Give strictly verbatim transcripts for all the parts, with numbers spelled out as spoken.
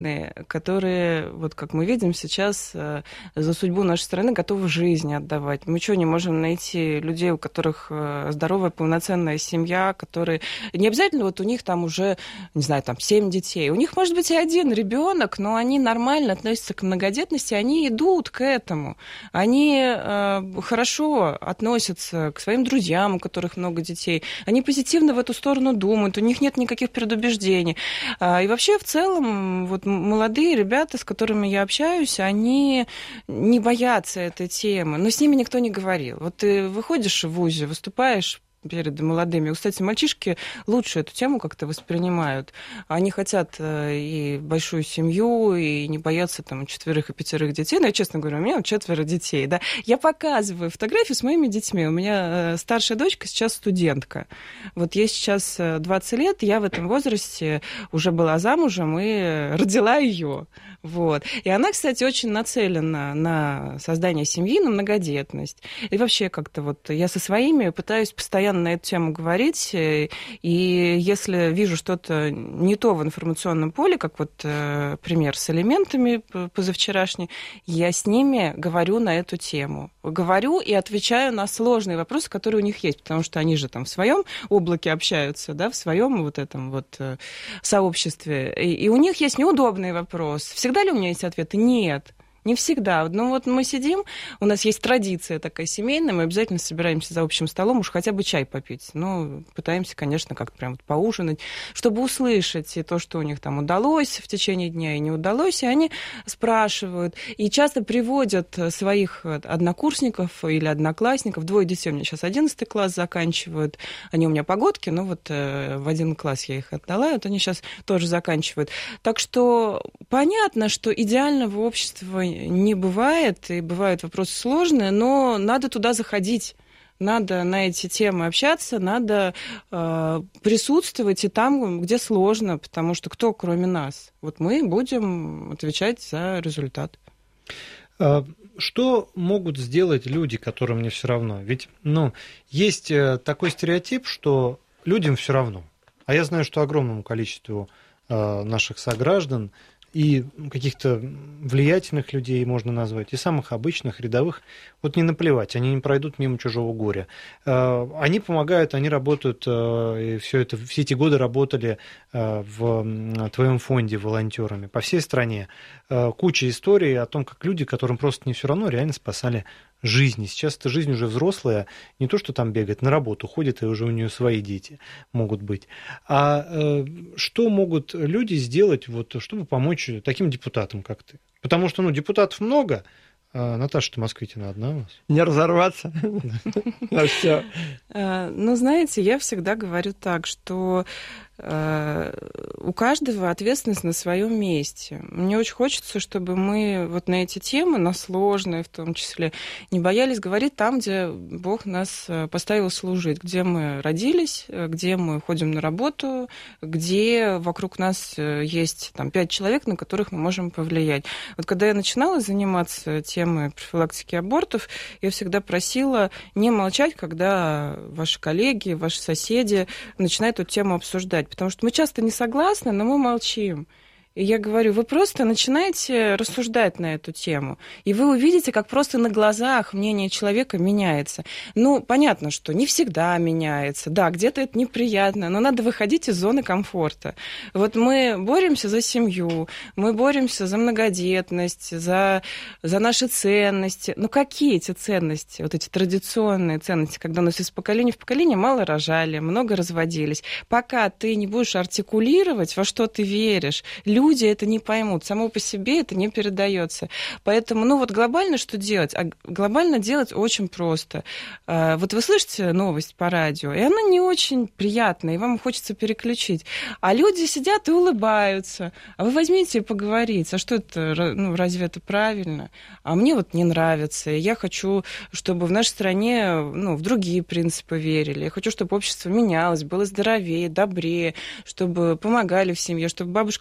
которые, вот как мы видим сейчас, за судьбу нашей страны готовы жизни отдавать. Мы что, не можем найти людей, у которых здоровая, полноценная семья, которые... Не обязательно вот у них там уже, не знаю, там семь детей. У них может быть и один ребенок, но они нормально относятся к многодетности, они идут к этому. Они э, хорошо относятся к своим друзьям, у которых много детей. Они позитивно в эту сторону думают, у них нет никаких предубеждений. И вообще, в целом, вот молодые ребята, с которыми я общаюсь, они не боятся этой темы, но с ними никто не говорил. Вот ты выходишь в вузе, выступаешь перед молодыми. Кстати, мальчишки лучше эту тему как-то воспринимают. Они хотят и большую семью, и не боятся там четверых и пятерых детей. Но я честно говорю, у меня четверо детей. Да? Я показываю фотографии с моими детьми. У меня старшая дочка сейчас студентка. Вот ей сейчас двадцать лет, я в этом возрасте уже была замужем и родила ее. Вот. И она, кстати, очень нацелена на создание семьи, на многодетность. И вообще как-то вот я со своими пытаюсь постоянно на эту тему говорить, и если вижу что-то не то в информационном поле, как вот э, пример с элементами позавчерашний, я с ними говорю на эту тему. Говорю и отвечаю на сложные вопросы, которые у них есть, потому что они же там в своем облаке общаются, да, в своем вот этом вот э, сообществе, и, и у них есть неудобный вопрос. Всегда ли у меня есть ответы? Нет. Не всегда. Ну вот мы сидим, у нас есть традиция такая семейная, мы обязательно собираемся за общим столом, уж хотя бы чай попить. Ну, пытаемся, конечно, как-то прям вот поужинать, чтобы услышать и то, что у них там удалось в течение дня и не удалось, и они спрашивают. И часто приводят своих однокурсников или одноклассников. Двое детей у меня сейчас одиннадцатый класс заканчивают. Они у меня погодки, но вот в один класс я их отдала, вот они сейчас тоже заканчивают. Так что понятно, что идеального общества не бывает, и бывают вопросы сложные, но надо туда заходить. Надо на эти темы общаться, надо э, присутствовать и там, где сложно, потому что кто, кроме нас? Вот мы будем отвечать за результат. Что могут сделать люди, которым не все равно? Ведь, ну, есть такой стереотип, что людям все равно. А я знаю, что огромному количеству э, наших сограждан и каких-то влиятельных людей можно назвать, и самых обычных, рядовых, вот не наплевать, они не пройдут мимо чужого горя. Они помогают, они работают, и все это, все эти годы работали в твоем фонде волонтерами по всей стране. Куча историй о том, как люди, которым просто не все равно, реально спасали жизни. Сейчас эта жизнь уже взрослая, не то, что там бегает, на работу ходит, и уже у нее свои дети могут быть. А э, что могут люди сделать, вот, чтобы помочь таким депутатам, как ты? Потому что, ну, депутатов много, а Наташа-то Москвитина одна у нас. Не разорваться на все. Ну, знаете, я всегда говорю так, что у каждого ответственность на своем месте. Мне очень хочется, чтобы мы вот на эти темы, на сложные в том числе, не боялись говорить там, где Бог нас поставил служить, где мы родились, где мы ходим на работу, где вокруг нас есть там пять человек, на которых мы можем повлиять. Вот когда я начинала заниматься темой профилактики абортов, я всегда просила не молчать, когда ваши коллеги, ваши соседи начинают эту тему обсуждать. Потому что мы часто не согласны, но мы молчим. И я говорю, вы просто начинаете рассуждать на эту тему, и вы увидите, как просто на глазах мнение человека меняется. Ну, понятно, что не всегда меняется. Да, где-то это неприятно, но надо выходить из зоны комфорта. Вот мы боремся за семью, мы боремся за многодетность, за, за наши ценности. Ну, какие эти ценности, вот эти традиционные ценности, когда у нас из поколения в поколение мало рожали, много разводились. Пока ты не будешь артикулировать, во что ты веришь, люди это не поймут, само по себе это не передается. Поэтому, ну вот глобально что делать? А глобально делать очень просто. Вот вы слышите новость по радио, и она не очень приятная, и вам хочется переключить. А люди сидят и улыбаются. А вы возьмите и поговорите. А что это, ну разве это правильно? А мне вот не нравится. Я хочу, чтобы в нашей стране, ну, в другие принципы верили. Я хочу, чтобы общество менялось, было здоровее, добрее, чтобы помогали в семье, чтобы бабушка, которая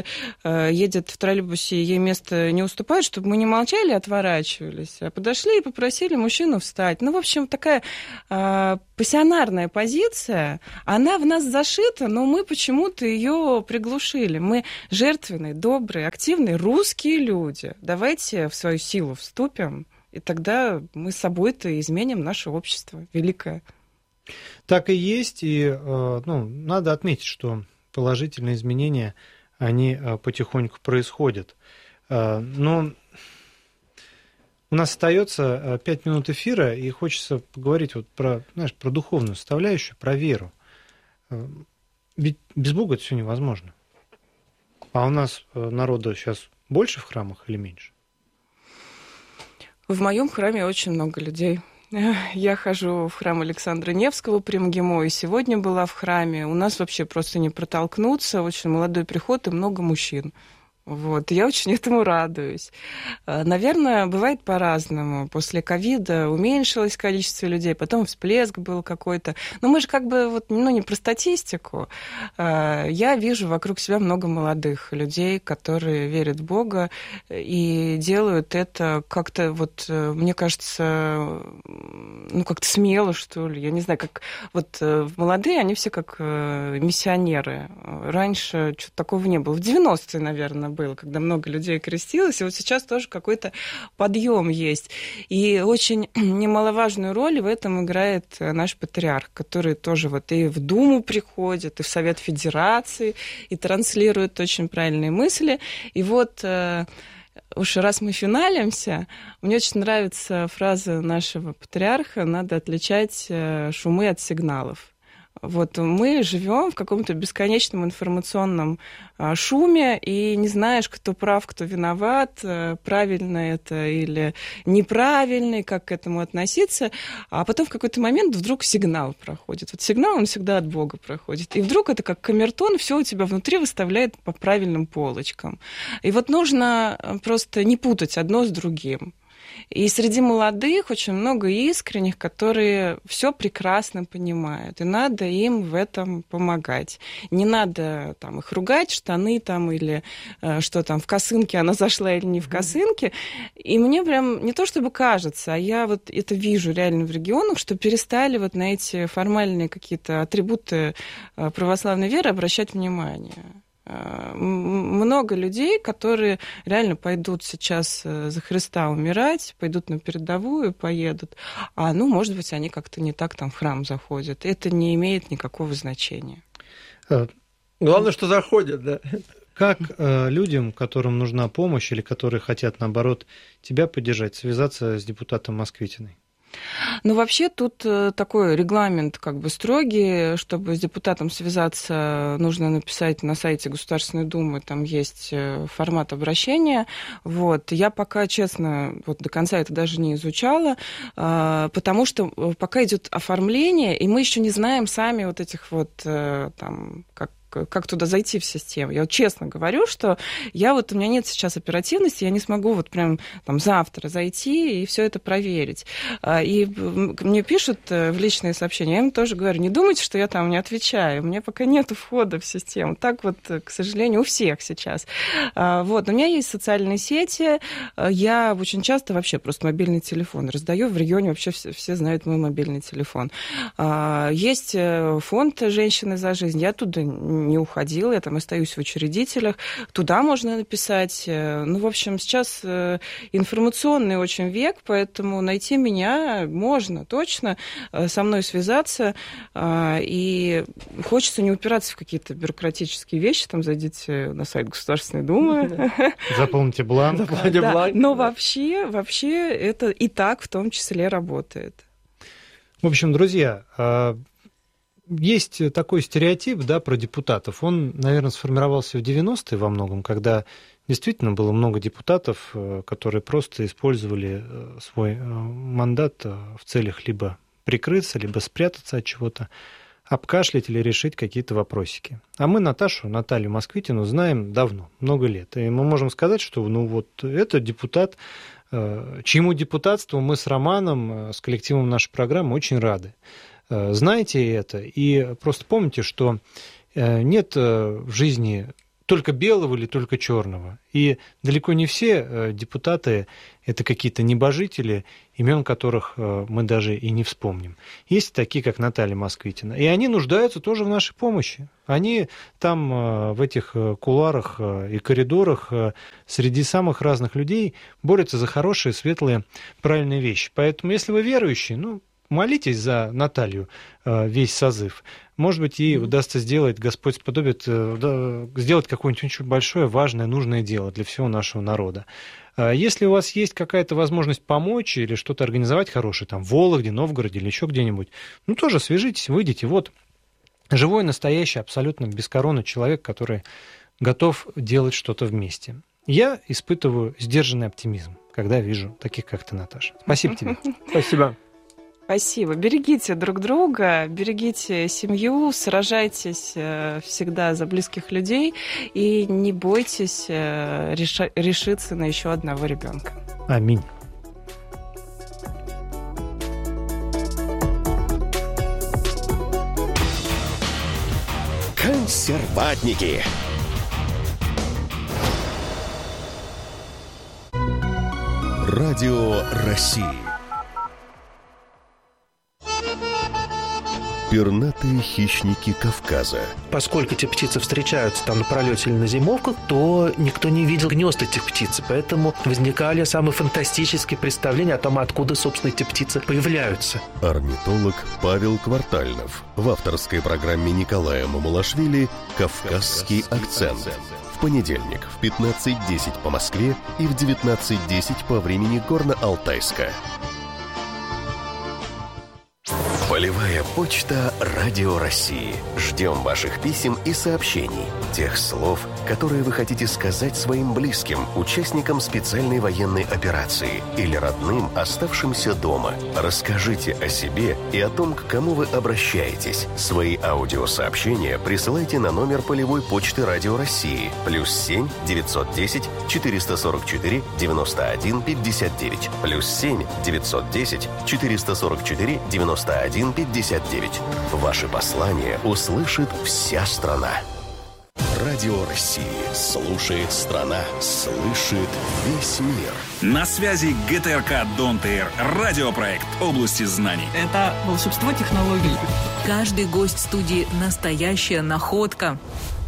которая едет в троллейбусе, ей место не уступает, чтобы мы не молчали и отворачивались, а подошли и попросили мужчину встать. Ну, в общем, такая пассионарная позиция, она в нас зашита, но мы почему-то ее приглушили. Мы жертвенные, добрые, активные русские люди. Давайте в свою силу вступим, и тогда мы с собой-то изменим наше общество великое. Так и есть, и ну, надо отметить, что положительные изменения, они потихоньку происходят. Но у нас остается пять минут эфира, и хочется поговорить вот про, знаешь, про духовную составляющую, про веру. Ведь без Бога это все невозможно. А у нас народа сейчас больше в храмах или меньше? В моем храме очень много людей. Я хожу в храм Александра Невского при МГИМО, и сегодня была в храме. У нас вообще просто не протолкнуться. Очень молодой приход и много мужчин. Вот, я очень этому радуюсь. Наверное, бывает по-разному. После ковида уменьшилось количество людей, потом всплеск был какой-то. Но мы же как бы вот, ну, не про статистику. Я вижу вокруг себя много молодых людей, которые верят в Бога и делают это как-то, вот, мне кажется, ну, как-то смело, что ли. Я не знаю, как вот молодые, они все как миссионеры. Раньше что-то такого не было. В девяностые, наверное, было, когда много людей крестилось, и вот сейчас тоже какой-то подъем есть. И очень немаловажную роль в этом играет наш патриарх, который тоже вот и в Думу приходит, и в Совет Федерации, и транслирует очень правильные мысли. И вот уж раз мы финалимся, мне очень нравится фраза нашего патриарха: надо отличать шумы от сигналов. Вот мы живем в каком-то бесконечном информационном шуме, и не знаешь, кто прав, кто виноват, правильно это или неправильно, и как к этому относиться. А потом в какой-то момент вдруг сигнал проходит. Вот сигнал, он всегда от Бога проходит. И вдруг это как камертон, все у тебя внутри выставляет по правильным полочкам. И вот нужно просто не путать одно с другим. И среди молодых очень много искренних, которые все прекрасно понимают, и надо им в этом помогать. Не надо там их ругать, штаны там или э, что там, в косынке она зашла или не в косынке. И мне прям не то чтобы кажется, а я вот это вижу реально в регионах, что перестали вот на эти формальные какие-то атрибуты православной веры обращать внимание. Много людей, которые реально пойдут сейчас за Христа умирать, пойдут на передовую, поедут, а, ну, может быть, они как-то не так там в храм заходят. Это не имеет никакого значения. Главное, что заходят, да. Как э, людям, которым нужна помощь или которые хотят, наоборот, тебя поддержать, связаться с депутатом Москвитиной? Ну, вообще, тут такой регламент как бы строгий. Чтобы с депутатом связаться, нужно написать на сайте Государственной Думы, там есть формат обращения. Вот. Я пока, честно, вот до конца это даже не изучала, потому что пока идет оформление, и мы еще не знаем сами вот этих вот там, как как туда зайти в систему. Я вот честно говорю, что я вот, у меня нет сейчас оперативности, я не смогу вот прям там завтра зайти и все это проверить. И мне пишут в личные сообщения, я им тоже говорю, не думайте, что я там не отвечаю, у меня пока нет входа в систему. Так вот, к сожалению, у всех сейчас. Вот, у меня есть социальные сети, я очень часто вообще просто мобильный телефон раздаю, в регионе вообще все, все знают мой мобильный телефон. Есть фонд «Женщины за жизнь», я туда не уходила, я там остаюсь в учредителях, туда можно написать. Ну, в общем, сейчас информационный очень век, поэтому найти меня можно точно, со мной связаться, и хочется не упираться в какие-то бюрократические вещи, там зайдите на сайт Государственной Думы. Заполните бланк. Но вообще, вообще это и так в том числе работает. В общем, друзья, есть такой стереотип, да, про депутатов. Он, наверное, сформировался в девяностые во многом, когда действительно было много депутатов, которые просто использовали свой мандат в целях либо прикрыться, либо спрятаться от чего-то, обкашлять или решить какие-то вопросики. А мы Наташу, Наталью Москвитину знаем давно, много лет. И мы можем сказать, что ну вот это депутат, чьему депутатству мы с Романом, с коллективом нашей программы очень рады. Знаете это и просто помните, что нет в жизни только белого или только черного. И далеко не все депутаты – это какие-то небожители, имен которых мы даже и не вспомним. Есть такие, как Наталья Москвитина. И они нуждаются тоже в нашей помощи. Они там в этих кулуарах и коридорах среди самых разных людей борются за хорошие, светлые, правильные вещи. Поэтому, если вы верующие, ну, молитесь за Наталью весь созыв. Может быть, ей удастся сделать, Господь сподобит, сделать какое-нибудь очень большое, важное, нужное дело для всего нашего народа. Если у вас есть какая-то возможность помочь или что-то организовать хорошее, там, в Вологде, Новгороде или еще где-нибудь, ну, тоже свяжитесь, выйдите. Вот живой, настоящий, абсолютно без короны человек, который готов делать что-то вместе. Я испытываю сдержанный оптимизм, когда вижу таких, как ты, Наташа. Спасибо тебе. Спасибо. Спасибо. Берегите друг друга, берегите семью, сражайтесь всегда за близких людей и не бойтесь реши- решиться на еще одного ребенка. Аминь. Консерватники. Радио России. Пернатые хищники Кавказа. Поскольку эти птицы встречаются там на пролете или на зимовках, то никто не видел гнезд этих птиц. Поэтому возникали самые фантастические представления о том, откуда, собственно, эти птицы появляются. Орнитолог Павел Квартальнов в авторской программе Николая Мамулашвили «Кавказский акцент». В понедельник в пятнадцать десять по Москве и в девятнадцать десять по времени Горно-Алтайска. Полевая почта Радио России. Ждем ваших писем и сообщений. Тех слов, которые вы хотите сказать своим близким, участникам специальной военной операции или родным, оставшимся дома. Расскажите о себе и о том, к кому вы обращаетесь. Свои аудиосообщения присылайте на номер полевой почты Радио России. Плюс семь девятьсот десять четыреста сорок четыре девяносто один пятьдесят девять. Плюс семь девятьсот десять четыреста сорок четыре девяносто один пятьдесят девять. Ваши послания услышит вся страна. Радио России. Слушает страна. Слышит весь мир. На связи ГТРК «Дон-ТР». Радиопроект области знаний. Это волшебство технологий. Каждый гость студии – настоящая находка.